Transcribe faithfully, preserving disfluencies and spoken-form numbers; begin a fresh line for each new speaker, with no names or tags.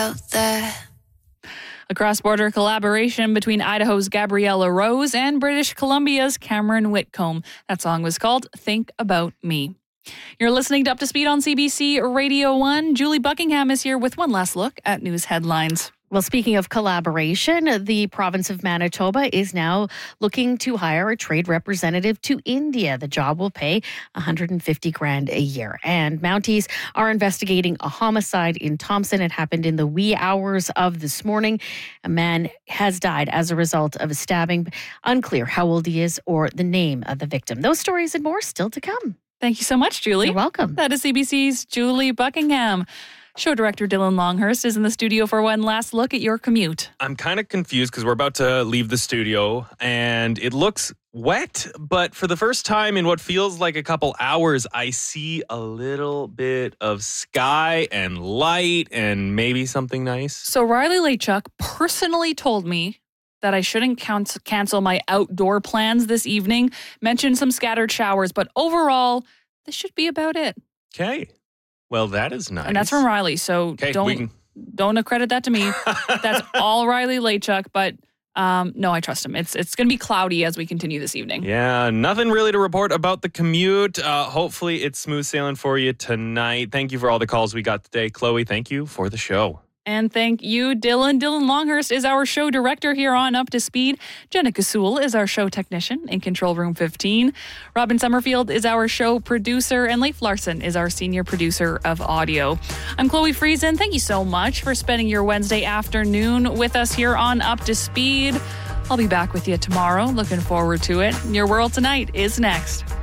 out there.
A cross-border collaboration between Idaho's Gabriella Rose and British Columbia's Cameron Whitcomb. That song was called Think About Me. You're listening to Up to Speed on C B C Radio one. Julie Buckingham is here with one last look at news headlines.
Well, speaking of collaboration, the province of Manitoba is now looking to hire a trade representative to India. The job will pay one hundred fifty grand a year. And Mounties are investigating a homicide in Thompson. It happened in the wee hours of this morning. A man has died as a result of a stabbing. Unclear how old he is or the name of the victim. Those stories and more still to come.
Thank you so much, Julie.
You're welcome.
That is C B C's Julie Buckingham. Show director Dylan Longhurst is in the studio for one last look at your commute.
I'm kind of confused because we're about to leave the studio and it looks wet, but for the first time in what feels like a couple hours, I see a little bit of sky and light and maybe something nice.
So Riley Lachuk personally told me that I shouldn't count- cancel my outdoor plans this evening, mentioned some scattered showers, but overall, this should be about it.
Okay. Well, that is nice.
And that's from Riley, so
okay,
don't
can...
don't accredit that to me. That's all Riley Lachuk, but um, no, I trust him. It's it's going to be cloudy as we continue this evening.
Yeah, nothing really to report about the commute. Uh, hopefully it's smooth sailing for you tonight. Thank you for all the calls we got today. Chloe, thank you for the show.
And thank you, Dylan. Dylan Longhurst is our show director here on Up to Speed. Jenna Kasul is our show technician in Control Room fifteen. Robin Summerfield is our show producer. And Leif Larson is our senior producer of audio. I'm Chloe Friesen. Thank you so much for spending your Wednesday afternoon with us here on Up to Speed. I'll be back with you tomorrow. Looking forward to it. Your World Tonight is next.